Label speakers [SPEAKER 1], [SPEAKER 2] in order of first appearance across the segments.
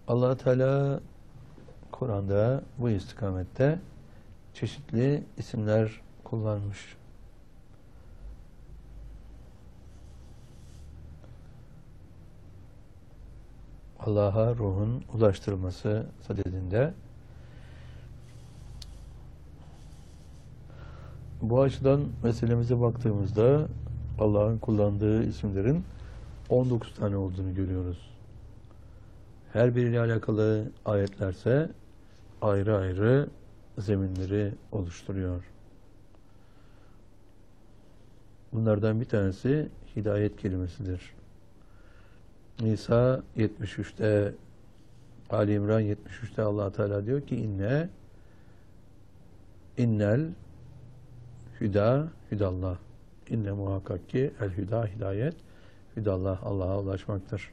[SPEAKER 1] Allah Teala Kur'an'da bu istikamette çeşitli isimler kullanmış. Allah'a ruhun ulaştırılması sadedinde. Bu açıdan meselemize baktığımızda Allah'ın kullandığı isimlerin 19 tane olduğunu görüyoruz. Her biriyle alakalı ayetlerse ayrı ayrı zeminleri oluşturuyor. Bunlardan bir tanesi hidayet kelimesidir. Nisa 73'te, Ali İmran 73'te Allah Teala diyor ki innel hüdallah. İnne muhakkak ki el hüda hidayet, hüdallah Allah'a ulaşmaktır.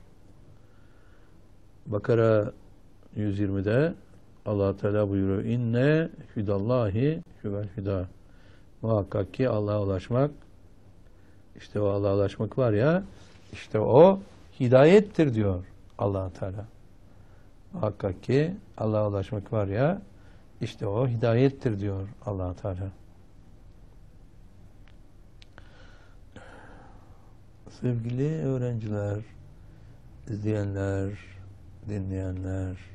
[SPEAKER 1] Bakara 120'de Allah Teala buyuruyor inne hüdallahi huvel hüda. Muhakkak ki Allah'a ulaşmak, işte o Allah'a ulaşmak var ya, işte o hidayettir diyor Allah Teala. Muhakkak ki Allah'a ulaşmak var ya, işte o hidayettir diyor Allah Teala. Sevgili öğrenciler, izleyenler, dinleyenler,